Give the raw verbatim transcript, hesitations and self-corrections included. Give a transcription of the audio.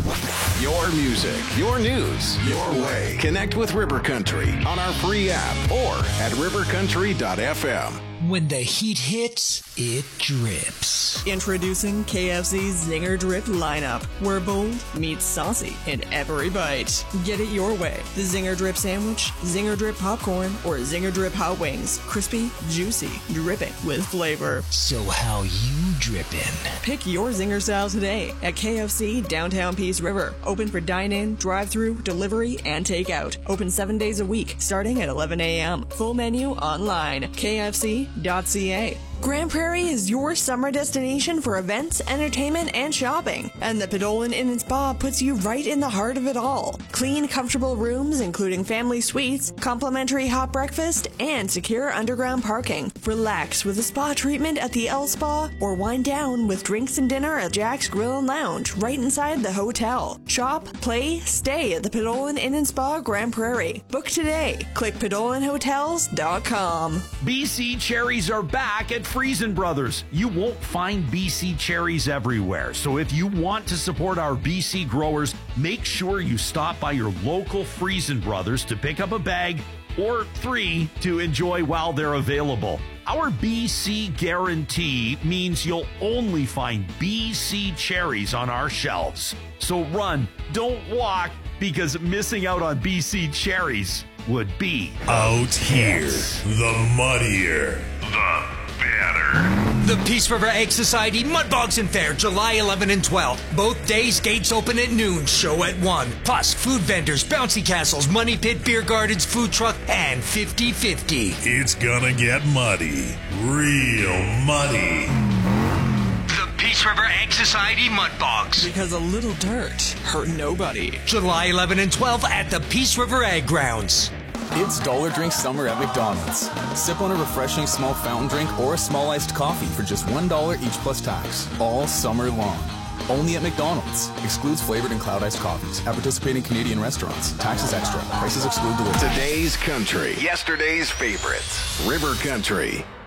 Your music, your news, your way. Connect with River Country on our free app or at river country dot f m. When the heat hits, it drips. Introducing K F C's Zinger Drip lineup, where bold meets saucy in every bite. Get it your way. The Zinger Drip sandwich, Zinger Drip popcorn, or Zinger Drip hot wings. Crispy, juicy, dripping with flavor. So how you drippin'? Pick your Zinger style today at K F C Downtown Peace River. Open for dine-in, drive-through, delivery, and takeout. Open seven days a week, starting at eleven a.m. Full menu online. K F C dot c a. Grand Prairie is your summer destination for events, entertainment, and shopping. And the Podolin Inn and Spa puts you right in the heart of it all. Clean, comfortable rooms, including family suites, complimentary hot breakfast, and secure underground parking. Relax with a spa treatment at the El Spa, or wind down with drinks and dinner at Jack's Grill and Lounge right inside the hotel. Shop, play, stay at the Podolin Inn and Spa Grand Prairie. Book today. Click podolin hotels dot com. B C cherries are back at Friesen Brothers. You won't find B C cherries everywhere, so if you want to support our B C growers, make sure you stop by your local Friesen Brothers to pick up a bag or three to enjoy while they're available. Our B C guarantee means you'll only find B C cherries on our shelves. So run, don't walk, because missing out on B C cherries would be out here. The muddier, the better. The Peace River Egg Society Mud Bogs Fair, July eleventh and twelfth. Both days, gates open at noon, show at one. Plus, food vendors, bouncy castles, money pit, beer gardens, food truck, and fifty fifty. It's gonna get muddy. Real muddy. The Peace River Egg Society Mud Bogs. Because a little dirt hurt nobody. July eleventh and twelfth at the Peace River Egg Grounds. It's Dollar Drink Summer at McDonald's. Sip on a refreshing small fountain drink or a small iced coffee for just one dollar each plus tax, all summer long. Only at McDonald's. Excludes flavored and cloud iced coffees at participating Canadian restaurants. Taxes extra. Prices exclude delivery. Today's country. Yesterday's favorites. River Country.